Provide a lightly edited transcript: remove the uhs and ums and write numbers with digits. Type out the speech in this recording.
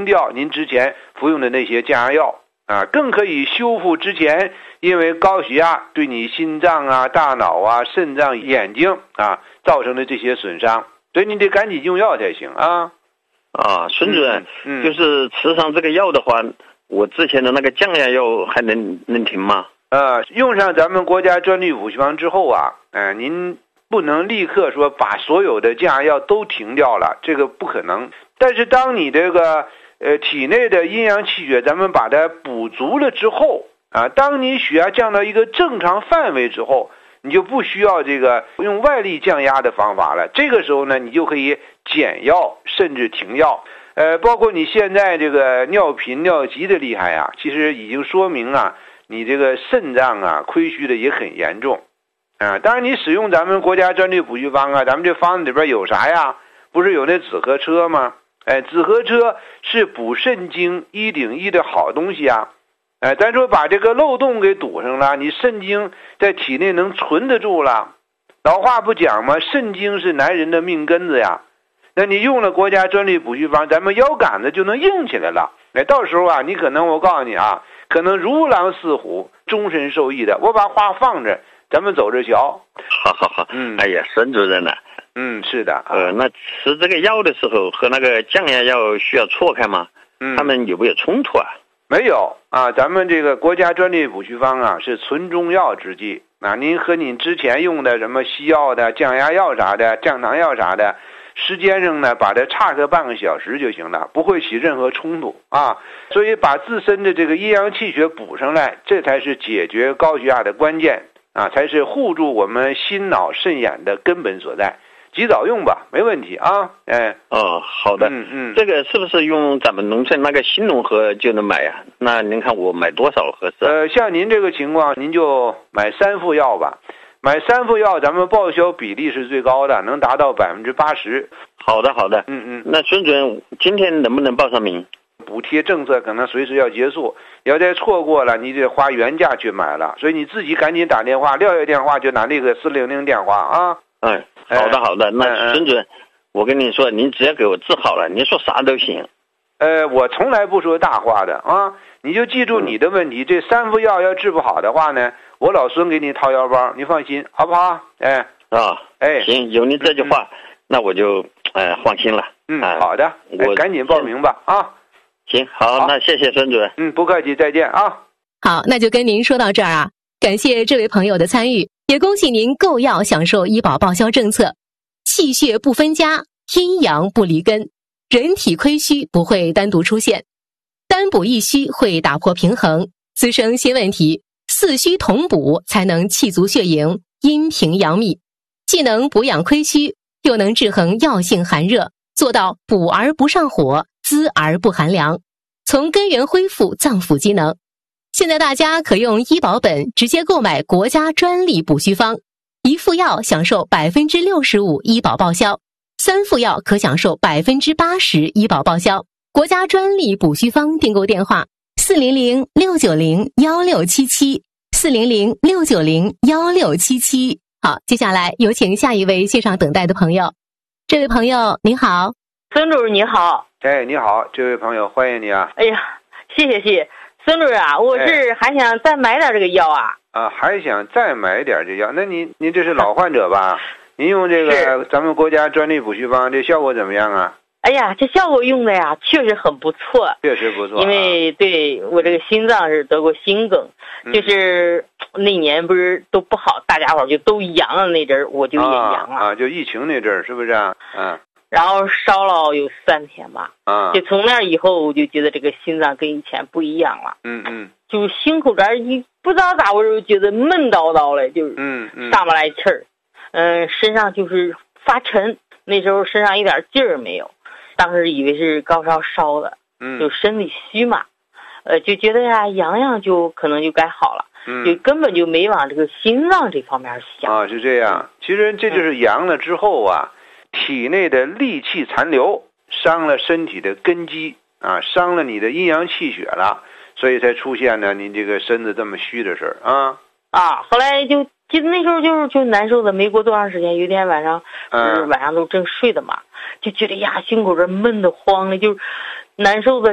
停掉您之前服用的那些降压药啊，更可以修复之前因为高血压对你心脏啊、大脑啊、肾脏、眼睛啊造成的这些损伤，所以你得赶紧用药才行啊。 孙主任，就是吃上这个药的话，我之前的那个降压药还能停吗？ 用上咱们国家专利补虚方之后啊，您不能立刻说把所有的降压药都停掉了，这个不可能。但是当你这个体内的阴阳气血咱们把它补足了之后啊，当你血压降到一个正常范围之后，你就不需要这个用外力降压的方法了。这个时候呢，你就可以减药甚至停药。包括你现在这个尿频尿急的厉害啊，其实已经说明啊，你这个肾脏啊亏虚的也很严重啊。当然你使用咱们国家专利补虚方啊，咱们这方子里边有啥呀？不是有那紫河车吗？紫河车是补肾精1顶1的好东西啊。咱说把这个漏洞给堵上了，你肾精在体内能存得住了。老话不讲吗？肾精是男人的命根子呀。那你用了国家专利补虚方，咱们腰杆子就能硬起来了。到时候啊，你可能我告诉你啊，可能如狼似虎，终身受益的。我把话放着，咱们走着瞧。 好。哎呀，孙主任呢？ 是的。 那吃这个药的时候和那个降压药需要错开吗？他们有没有冲突啊？ 没有啊，咱们这个国家专利补虚方啊是存中药之剂啊，您和您之前用的什么西药的、降压药啥的、降糖药啥的，时间上呢把它差个半个小时就行了，不会起任何冲突啊。所以把自身的这个阴阳气血补上来，这才是解决高血压的关键啊，才是护住我们心脑肾眼的根本所在。及早用吧，没问题啊。 好的。这个是不是用咱们农村那个新农合就能买呀？那您看我买多少合适？ 像您这个情况，您就买3副药吧。买3副药，咱们报销比例是最高的，能达到80%。 好的。那孙主任今天能不能报上名？ 补贴政策可能随时要结束，要再错过了，你得花原价去买了。所以你自己赶紧打电话，撂下电话就拿那个400电话啊。 好的。那孙主任，我跟你说，您只要给我治好了，您说啥都行。 我从来不说大话的啊，你就记住你的问题。这3副药要治不好的话呢，我老孙给你掏腰包，你放心，好不好？ 行，有您这句话，那我就放心了。 好的，我赶紧报名吧啊。 行，好，那谢谢孙主任。 不客气，再见啊。 好，那就跟您说到这儿啊，感谢这位朋友的参与，也恭喜您购药享受医保报销政策。气血不分家，阴阳不离根，人体亏虚不会单独出现，单补一虚会打破平衡，滋生新问题，四虚同补才能气足血盈，阴平阳秘，既能补养亏虚，又能制衡药性寒热，做到补而不上火，滋而不寒凉，从根源恢复脏腑机能。现在大家可用医保本直接购买国家专利补虚方，1副药享受65%医保报销，3副药可享受80%医保报销。国家专利补虚方订购电话400-690-1677，400-690-1677。好，接下来有请下一位线上等待的朋友。这位朋友您好。 孙主任你好。 你好，这位朋友欢迎你啊。 哎呀，谢谢。孙主任啊，我是还想再买点这个药啊。 还想再买点这药？那您这是老患者吧？您用这个咱们国家专利补虚方，这效果怎么样啊？ 哎呀，这效果用的呀，确实很不错。 确实不错。 因为对我这个心脏是得过心梗，就是那年不是都不好，大家伙就都阳了那阵儿，我就也阳了。 就疫情那阵儿，是不是啊？ 然后烧了有3天吧。就从那以后，我就觉得这个心脏跟以前不一样了。就心口这儿一不知道咋回事，觉得闷叨叨的，就是上不来气儿。身上就是发沉，那时候身上一点劲儿没有，当时以为是高烧的，就身体虚嘛，就觉得呀阳就可能就该好了，就根本就没往这个心脏这方面想。 是这样。其实这就是阳了之后啊，体内的戾气残留，伤了身体的根基啊，伤了你的阴阳气血了，所以才出现了您这个身子这么虚的事儿啊。 后来就那时候就难受的，没过多长时间，有一天晚上，晚上都正睡的嘛，就觉得呀心口这闷得慌的，就难受的